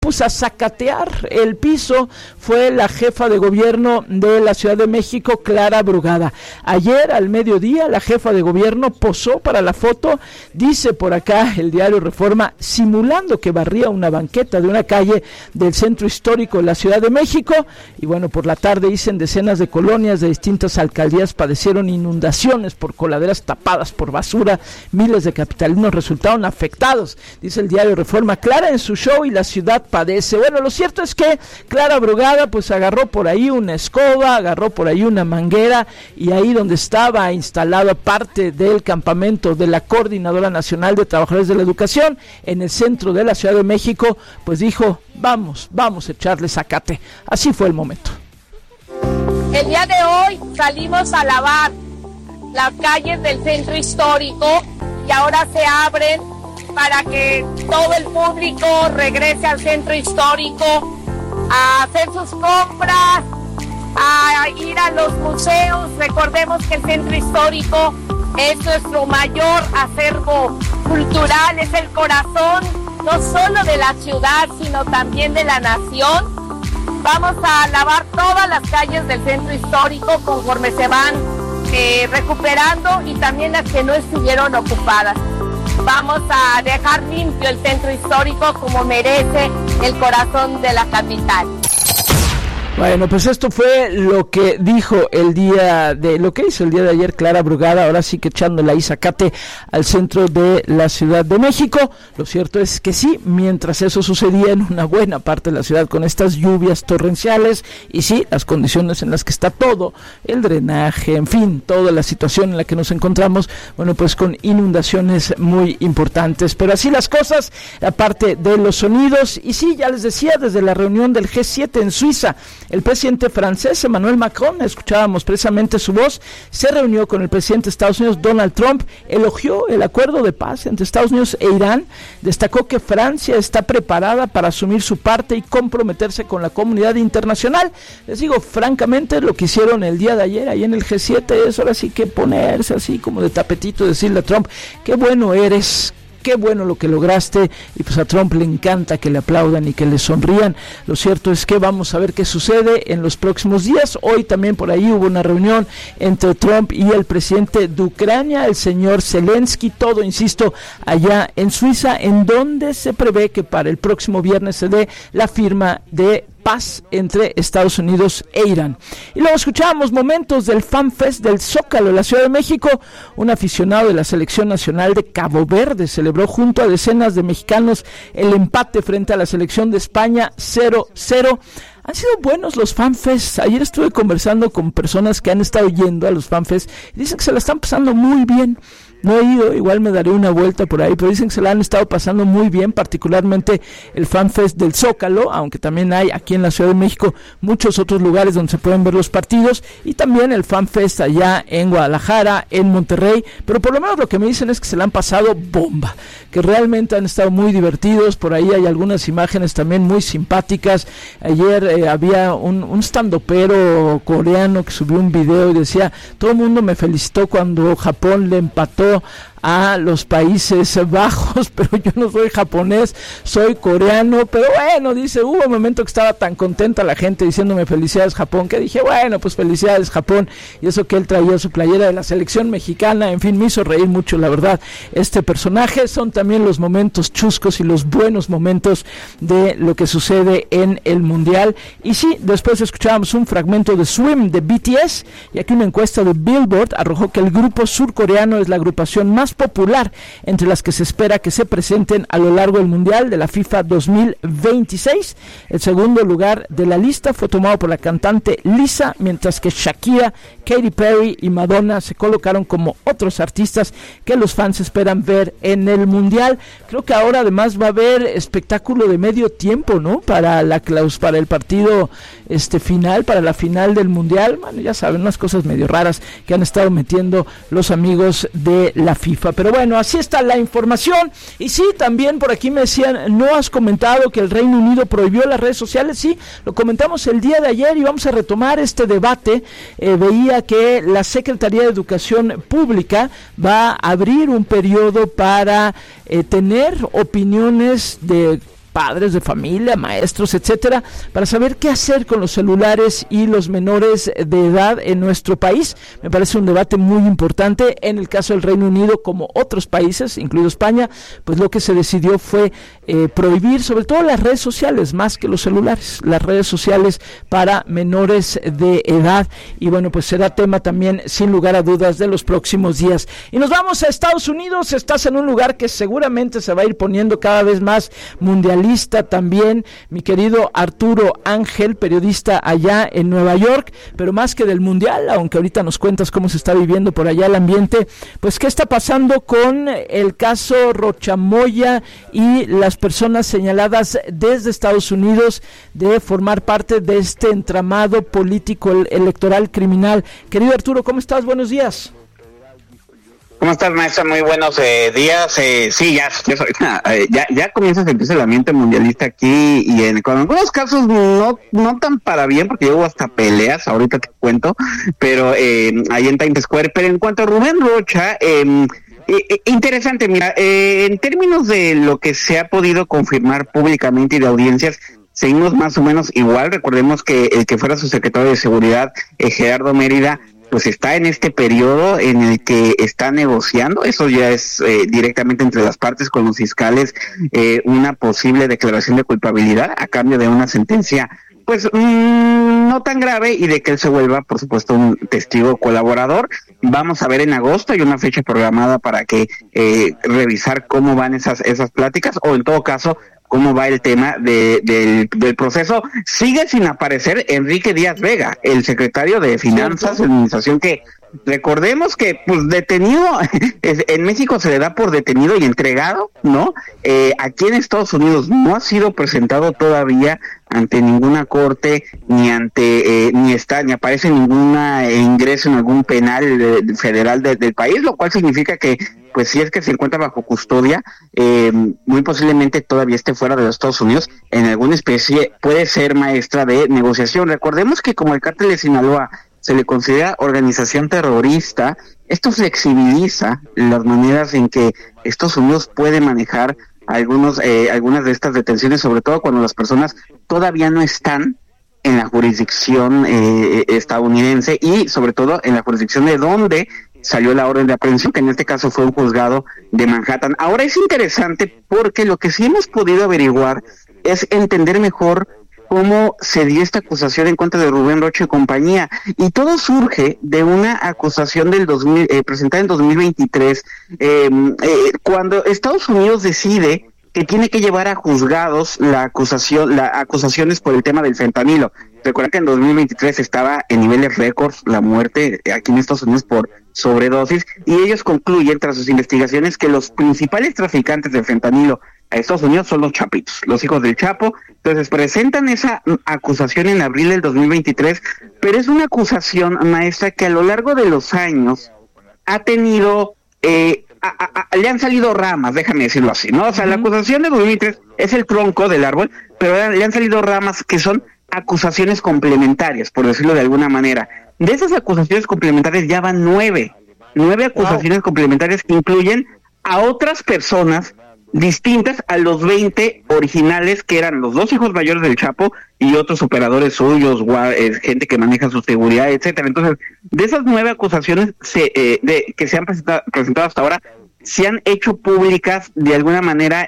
pues a zacatear el piso fue la jefa de gobierno de la Ciudad de México, Clara Brugada. Ayer al mediodía la jefa de gobierno posó para la foto, dice por acá el diario Reforma, simulando que barría una banqueta de una calle del centro histórico de la Ciudad de México. Y bueno, por la tarde dicen decenas de colonias de distintas alcaldías padecieron inundaciones por coladeras tapadas por basura, miles de capitalinos resultaron afectados, dice el diario Reforma. Clara en su show y la ciudad padece. Bueno, lo cierto es que Clara Brugada pues agarró por ahí una escoba, agarró por ahí una manguera y ahí donde estaba instalada parte del campamento de la Coordinadora Nacional de Trabajadores de la Educación en el centro de la Ciudad de México, pues dijo, vamos a echarle zacate. Así fue el momento. El día de hoy salimos a lavar las calles del centro histórico y ahora se abren para que todo el público regrese al centro histórico a hacer sus compras, a ir a los museos. Recordemos que el centro histórico es nuestro mayor acervo cultural, es el corazón no solo de la ciudad, sino también de la nación. Vamos a lavar todas las calles del centro histórico conforme se van recuperando y también las que no estuvieron ocupadas. Vamos a dejar limpio el centro histórico como merece el corazón de la capital. Bueno, pues esto fue lo que dijo lo que hizo el día de ayer Clara Brugada, ahora sí que echándole ahí zacate al centro de la Ciudad de México. Lo cierto es que sí, mientras eso sucedía en una buena parte de la ciudad con estas lluvias torrenciales y sí, las condiciones en las que está todo, el drenaje, en fin, toda la situación en la que nos encontramos, bueno, pues con inundaciones muy importantes, pero así las cosas, aparte de los sonidos, y sí, ya les decía, desde la reunión del G7 en Suiza, el presidente francés Emmanuel Macron, escuchábamos precisamente su voz, se reunió con el presidente de Estados Unidos Donald Trump, elogió el acuerdo de paz entre Estados Unidos e Irán, destacó que Francia está preparada para asumir su parte y comprometerse con la comunidad internacional. Les digo, francamente, lo que hicieron el día de ayer ahí en el G7 es ahora sí que ponerse así como de tapetito, decirle a Trump, qué bueno eres, qué bueno lo que lograste, y pues a Trump le encanta que le aplaudan y que le sonrían. Lo cierto es que vamos a ver qué sucede en los próximos días. Hoy también por ahí hubo una reunión entre Trump y el presidente de Ucrania, el señor Zelensky, todo, insisto, allá en Suiza, en donde se prevé que para el próximo viernes se dé la firma de paz entre Estados Unidos e Irán. Y luego escuchábamos momentos del Fan Fest del Zócalo de la Ciudad de México. Un aficionado de la Selección Nacional de Cabo Verde celebró junto a decenas de mexicanos el empate frente a la selección de España 0-0. Han sido buenos los fanfests. Ayer estuve conversando con personas que han estado yendo a los fanfests y dicen que se la están pasando muy bien. No he ido, igual me daré una vuelta por ahí, pero dicen que se la han estado pasando muy bien, particularmente el FanFest del Zócalo, aunque también hay aquí en la Ciudad de México muchos otros lugares donde se pueden ver los partidos, y también el FanFest allá en Guadalajara, en Monterrey, pero por lo menos lo que me dicen es que se la han pasado bomba, que realmente han estado muy divertidos. Por ahí hay algunas imágenes también muy simpáticas. Ayer había un standupero coreano que subió un video y decía, todo el mundo me felicitó cuando Japón le empató a los Países Bajos, pero yo no soy japonés, soy coreano. Pero bueno, dice, hubo un momento que estaba tan contenta la gente diciéndome felicidades Japón, que dije, bueno, pues felicidades Japón, y eso que él traía su playera de la selección mexicana. En fin, me hizo reír mucho, la verdad, este personaje. Son también los momentos chuscos y los buenos momentos de lo que sucede en el Mundial. Y sí, después escuchábamos un fragmento de Swim de BTS, y aquí una encuesta de Billboard arrojó que el grupo surcoreano es la agrupación más popular entre las que se espera que se presenten a lo largo del Mundial de la FIFA 2026. El segundo lugar de la lista fue tomado por la cantante Lisa, mientras que Shakira, Katy Perry y Madonna se colocaron como otros artistas que los fans esperan ver en el Mundial. Creo que ahora además va a haber espectáculo de medio tiempo, ¿no? Para el partido final, para la final del Mundial. Bueno, ya saben, unas cosas medio raras que han estado metiendo los amigos de la FIFA. Pero bueno, así está la información. Y sí, también por aquí me decían, ¿no has comentado que el Reino Unido prohibió las redes sociales? Sí, lo comentamos el día de ayer y vamos a retomar este debate. Veía que la Secretaría de Educación Pública va a abrir un periodo para tener opiniones de padres de familia, maestros, etcétera, para saber qué hacer con los celulares y los menores de edad en nuestro país. Me parece un debate muy importante. En el caso del Reino Unido, como otros países, incluido España, pues lo que se decidió fue prohibir sobre todo las redes sociales, más que los celulares, las redes sociales para menores de edad. Y bueno, pues será tema también, sin lugar a dudas, de los próximos días. Y nos vamos a Estados Unidos. Estás en un lugar que seguramente se va a ir poniendo cada vez más mundialista también, mi querido Arturo Ángel, periodista allá en Nueva York, pero más que del mundial, aunque ahorita nos cuentas cómo se está viviendo por allá el ambiente, pues qué está pasando con el caso Rochamoya y las personas señaladas desde Estados Unidos de formar parte de este entramado político electoral criminal. Querido Arturo, ¿cómo estás? Buenos días. ¿Cómo estás, maestra? Muy buenos días. Sí, ya comienza a sentirse el ambiente mundialista aquí y con algunos casos no tan para bien, porque hubo hasta peleas, ahorita te cuento, pero ahí en Times Square. Pero en cuanto a Rubén Rocha, interesante, mira, en términos de lo que se ha podido confirmar públicamente y de audiencias, seguimos más o menos igual. Recordemos que el que fuera su secretario de Seguridad, Gerardo Mérida, pues está en este periodo en el que está negociando, eso ya es directamente entre las partes con los fiscales, una posible declaración de culpabilidad a cambio de una sentencia pues no tan grave y de que él se vuelva, por supuesto, un testigo colaborador. Vamos a ver en agosto, hay una fecha programada para que revisar cómo van esas pláticas, o en todo caso cómo va el tema del proceso. Sigue sin aparecer Enrique Díaz Vega, el secretario de Finanzas de Administración, que recordemos que pues detenido, en México se le da por detenido y entregado, ¿no? Aquí en Estados Unidos no ha sido presentado todavía ante ninguna corte, ni aparece ningún ingreso en algún penal federal del país, lo cual significa que pues si es que se encuentra bajo custodia, muy posiblemente todavía esté fuera de los Estados Unidos en alguna especie, puede ser maestra de negociación. Recordemos que como el cártel de Sinaloa se le considera organización terrorista, esto flexibiliza las maneras en que Estados Unidos puede manejar algunas de estas detenciones, sobre todo cuando las personas todavía no están en la jurisdicción estadounidense y sobre todo en la jurisdicción de donde salió la orden de aprehensión, que en este caso fue un juzgado de Manhattan. Ahora es interesante porque lo que sí hemos podido averiguar es entender mejor cómo se dio esta acusación en contra de Rubén Rocha y compañía, y todo surge de una acusación presentada en 2023, cuando Estados Unidos decide que tiene que llevar a juzgados las acusaciones por el tema del fentanilo. Recuerda que en 2023 estaba en niveles récords la muerte aquí en Estados Unidos por sobredosis, y ellos concluyen tras sus investigaciones que los principales traficantes de fentanilo a Estados Unidos son los Chapitos, los hijos del Chapo. Entonces presentan esa acusación en abril del 2023, pero es una acusación, maestra, que a lo largo de los años ha tenido, le han salido ramas, déjame decirlo así, ¿no? O sea, la acusación de 2023 es el tronco del árbol, pero le han salido ramas que son acusaciones complementarias, por decirlo de alguna manera. De esas acusaciones complementarias ya van 9 acusaciones complementarias que incluyen a otras personas distintas a los 20 originales, que eran los 2 hijos mayores del Chapo y otros operadores suyos, gente que maneja su seguridad, etcétera. Entonces, de esas 9 acusaciones que se han presentado hasta ahora, se han hecho públicas de alguna manera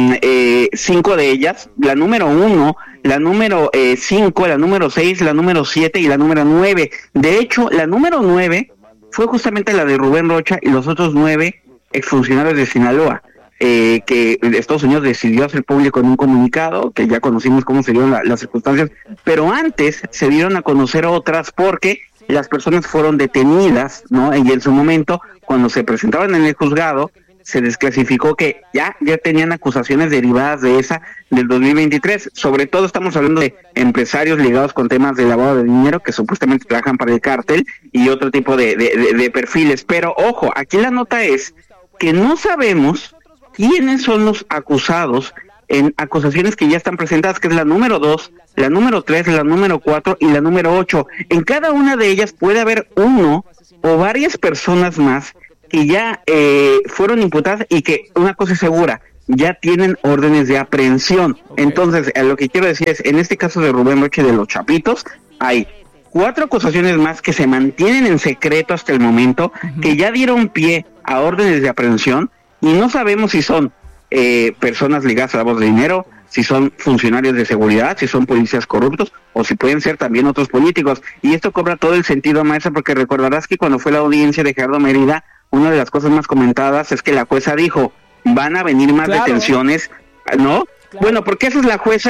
5 de ellas: la número 1, la número 5, la número 6, la número 7 y la número 9. De hecho, la número 9 fue justamente la de Rubén Rocha y los otros 9 exfuncionarios de Sinaloa, que Estados Unidos decidió hacer público en un comunicado, que ya conocimos cómo se dieron las circunstancias, pero antes se dieron a conocer otras porque las personas fueron detenidas, ¿no? Y en su momento, cuando se presentaban en el juzgado, se desclasificó que ya tenían acusaciones derivadas de esa del 2023. Sobre todo estamos hablando de empresarios ligados con temas de lavado de dinero que supuestamente trabajan para el cártel y otro tipo de perfiles. Pero ojo, aquí la nota es que no sabemos quiénes son los acusados en acusaciones que ya están presentadas, que es la número 2, la número 3, la número 4 y la número 8. En cada una de ellas puede haber uno o varias personas más que ya fueron imputadas, y que una cosa es segura: ya tienen órdenes de aprehensión. Okay. Entonces, lo que quiero decir es, en este caso de Rubén Rocha y de los Chapitos, hay 4 acusaciones más que se mantienen en secreto hasta el momento, que ya dieron pie a órdenes de aprehensión, y no sabemos si son personas ligadas a lavado de dinero, si son funcionarios de seguridad, si son policías corruptos, o si pueden ser también otros políticos. Y esto cobra todo el sentido, maestra, porque recordarás que cuando fue la audiencia de Gerardo Mérida, una de las cosas más comentadas es que la jueza dijo, van a venir más detenciones, ¿no? Claro. Bueno, porque esa es la jueza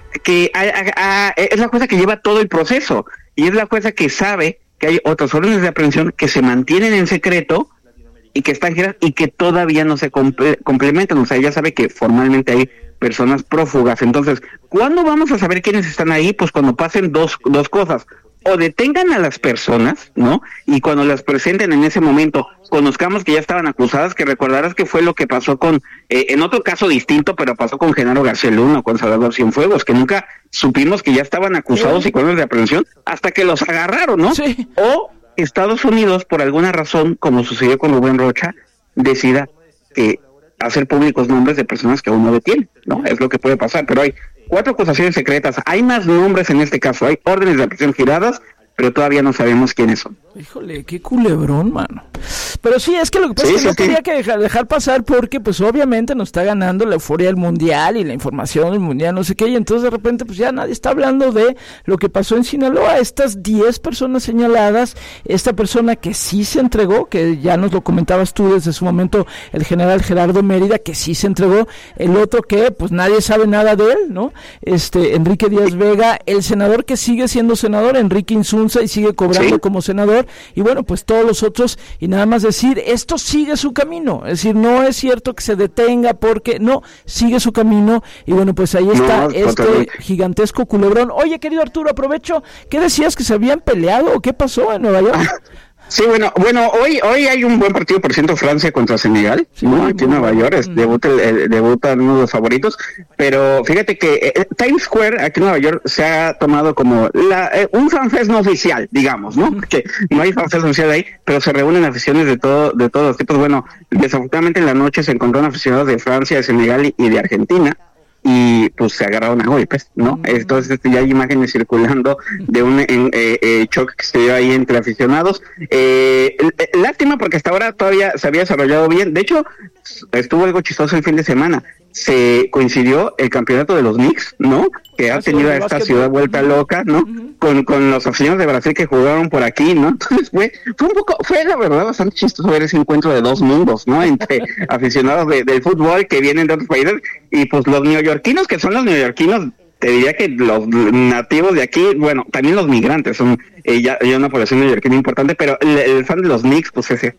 es la jueza que lleva todo el proceso, y es la jueza que sabe que hay otras órdenes de aprehensión que se mantienen en secreto y que están giradas y que todavía no se complementan. O sea, ella sabe que formalmente hay personas prófugas. Entonces, ¿cuándo vamos a saber quiénes están ahí? Pues cuando pasen dos cosas. O detengan a las personas, ¿no? Y cuando las presenten en ese momento, conozcamos que ya estaban acusadas, que recordarás que fue lo que pasó con, en otro caso distinto, pero pasó con Genaro García Luna o con Salvador Cienfuegos, que nunca supimos que ya estaban acusados y con órdenes de aprehensión hasta que los agarraron, ¿no? Sí. O Estados Unidos, por alguna razón, como sucedió con Rubén Rocha, decida que hacer públicos nombres de personas que aún no detienen, ¿no? Es lo que puede pasar, pero hay 4 acusaciones secretas, hay más nombres en este caso, hay órdenes de aprehensión giradas, pero todavía no sabemos quiénes son. Híjole, qué culebrón, mano. Pero sí, es que lo que pasa es que no quería que dejar pasar porque, pues, obviamente nos está ganando la euforia del Mundial y la información del Mundial, no sé qué, y entonces de repente, pues, ya nadie está hablando de lo que pasó en Sinaloa. Estas 10 personas señaladas, esta persona que sí se entregó, que ya nos lo comentabas tú desde su momento, el general Gerardo Mérida, que sí se entregó, el otro que, pues, nadie sabe nada de él, ¿no? Enrique Díaz Vega, el senador que sigue siendo senador, Enrique Insunza, y sigue cobrando como senador, y bueno, pues todos los otros, y nada más decir, esto sigue su camino, es decir, no es cierto que se detenga porque, no, sigue su camino, y bueno, pues ahí está gigantesco culebrón. Oye, querido Arturo, aprovecho, ¿qué decías, que se habían peleado o qué pasó en Nueva York? Sí, bueno, hoy hay un buen partido, por cierto, Francia contra Senegal, sí, ¿no? Aquí en Nueva York, debuta uno de los favoritos, pero fíjate que Times Square, aquí en Nueva York, se ha tomado como un fanfest no oficial, digamos, ¿no? Porque no hay fanfest oficial ahí, pero se reúnen aficiones de todos los tipos. Bueno, desafortunadamente en la noche se encontraron aficionados de Francia, de Senegal y de Argentina, y pues se agarraron a golpes, ¿no? Entonces ya hay imágenes circulando de un choque que se dio ahí entre aficionados. Lástima porque hasta ahora todavía se había desarrollado bien. De hecho, estuvo algo chistoso el fin de semana. Se coincidió el campeonato de los Knicks, ¿no? Que ha tenido a esta ciudad vuelta loca, ¿no? Con los aficionados de Brasil que jugaron por aquí, ¿no? Entonces fue la verdad bastante chistoso ver ese encuentro de dos mundos, ¿no? Entre aficionados del fútbol que vienen de otros países y pues los neoyorquinos, que son los neoyorquinos, te diría que los nativos de aquí, bueno, también los migrantes son ya una población neoyorquina importante, pero el fan de los Knicks, pues es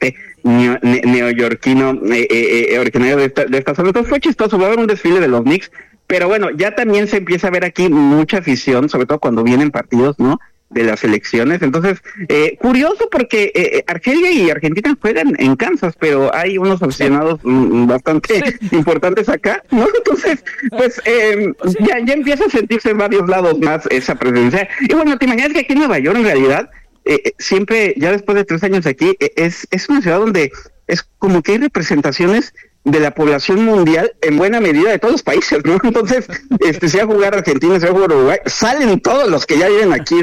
neoyorquino originario de esta zona. Entonces fue chistoso, va a haber un desfile de los Knicks, pero bueno, ya también se empieza a ver aquí mucha afición, sobre todo cuando vienen partidos, ¿no?, de las elecciones. Entonces, curioso porque Argelia y Argentina juegan en Kansas, pero hay unos aficionados bastante importantes acá, ¿no? Entonces, pues ya empieza a sentirse en varios lados más esa presencia. Y bueno, te imaginas que aquí en Nueva York, en realidad, siempre, ya después de 3 años aquí, es una ciudad donde es como que hay representaciones de la población mundial en buena medida de todos los países, ¿no? Entonces, si va a jugar Argentina, si va a jugar Uruguay, salen todos los que ya viven aquí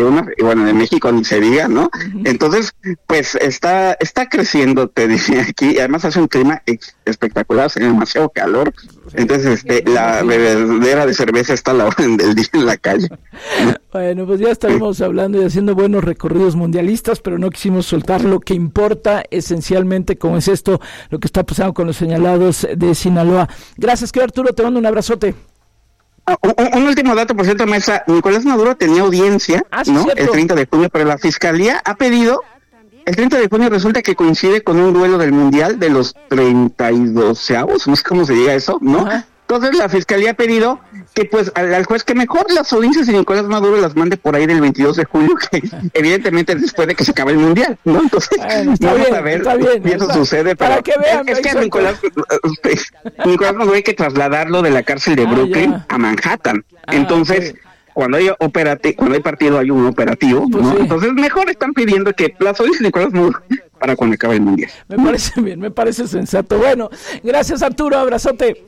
de México, ni se diga, ¿no? Entonces, pues está creciendo, te diría, aquí, y además hace un clima espectacular, hace demasiado calor, entonces la bebedera de cerveza está a la orden del día en la calle. Bueno, pues ya estaremos hablando y haciendo buenos recorridos mundialistas, pero no quisimos soltar lo que importa esencialmente, como es esto, lo que está pasando con los señalados de Sinaloa. Gracias, querido Arturo, te mando un abrazote. Un último dato, por cierto, Mesa, Nicolás Maduro tenía audiencia, ¿no?, el 30 de junio, pero la Fiscalía ha pedido, el 30 de junio resulta que coincide con un duelo del Mundial de los 32avos, no sé cómo se diga eso, ¿no? Ajá. Entonces la Fiscalía ha pedido que pues al juez que mejor las audiencias de Nicolás Maduro las mande por ahí del 22 de julio, que evidentemente después de que se acabe el Mundial, ¿no? Entonces vamos a ver si eso sucede. Pero que vean, es que a Nicolás Maduro hay que trasladarlo de la cárcel de Brooklyn a Manhattan. Entonces, cuando hay partido hay un operativo, pues ¿no? Sí. Entonces mejor están pidiendo que las audiencias de Nicolás Maduro para cuando acabe el Mundial. Me parece bien, me parece sensato. Bueno, gracias Arturo, abrazote.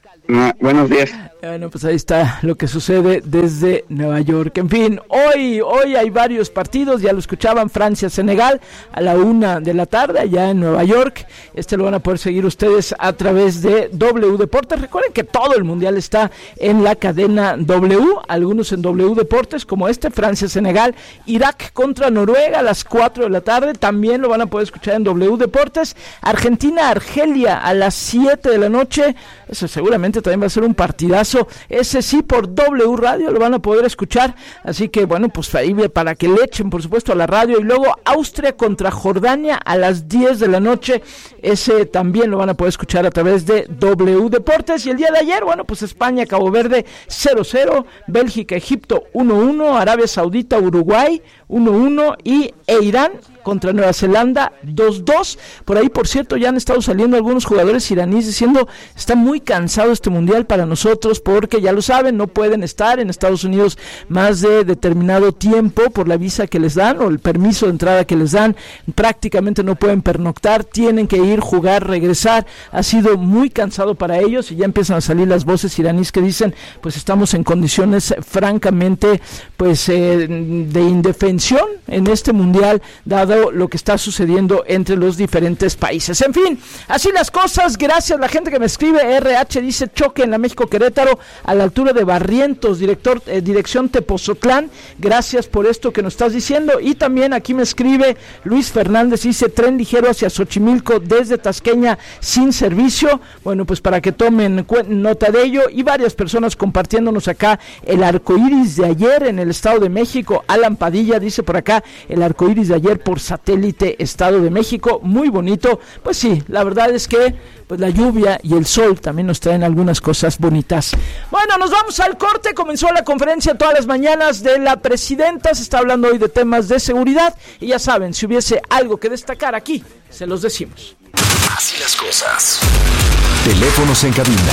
Buenos días. Bueno, pues ahí está lo que sucede desde Nueva York. En fin, hoy hay varios partidos, ya lo escuchaban, Francia-Senegal a la 1 de la tarde allá en Nueva York. Lo van a poder seguir ustedes a través de W Deportes. Recuerden que todo el mundial está en la cadena W, algunos en W Deportes como Francia-Senegal, Irak contra Noruega a las 4 de la tarde, también lo van a poder escuchar en W Deportes. Argentina-Argelia a las 7 de la noche, eso seguramente también va a ser un partidazo. Ese sí, por W Radio lo van a poder escuchar, así que bueno, pues ahí para que le echen por supuesto a la radio. Y luego Austria contra Jordania a las 10 de la noche, ese también lo van a poder escuchar a través de W Deportes. Y el día de ayer, bueno, pues España, Cabo Verde 0-0, Bélgica, Egipto 1-1, Arabia Saudita, Uruguay 1-1 e Irán contra Nueva Zelanda 2-2. Por ahí, por cierto, ya han estado saliendo algunos jugadores iraníes diciendo está muy cansado este mundial para nosotros, porque ya lo saben, no pueden estar en Estados Unidos más de determinado tiempo por la visa que les dan o el permiso de entrada que les dan. Prácticamente no pueden pernoctar, tienen que ir, jugar, regresar. Ha sido muy cansado para ellos y ya empiezan a salir las voces iraníes que dicen pues estamos en condiciones francamente pues de indefensión en este mundial, dado lo que está sucediendo entre los diferentes países. En fin, así las cosas. Gracias a la gente que me escribe. RH dice choque en la México-Querétaro a la altura de Barrientos, dirección Tepozotlán. Gracias por esto que nos estás diciendo. Y también aquí me escribe Luis Fernández, dice tren ligero hacia Xochimilco desde Tasqueña sin servicio. Bueno, pues para que tomen nota de ello. Y varias personas compartiéndonos acá el arcoíris de ayer en el Estado de México. Alan Padilla dice por acá el arcoíris de ayer por satélite Estado de México, muy bonito. Pues sí, la verdad es que pues la lluvia y el sol también nos traen algunas cosas bonitas. Bueno, nos vamos al corte. Comenzó la conferencia todas las mañanas de la presidenta. Se está hablando hoy de temas de seguridad y ya saben, si hubiese algo que destacar aquí, se los decimos. Así las cosas. Teléfonos en cabina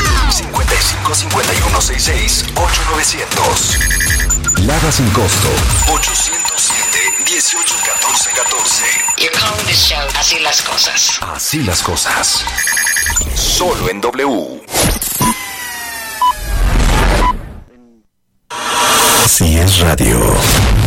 55 51 66 8900. Lada sin costo 807 18 14 14. You're calling this show Así las cosas. Así las cosas. Solo en W. Así es radio.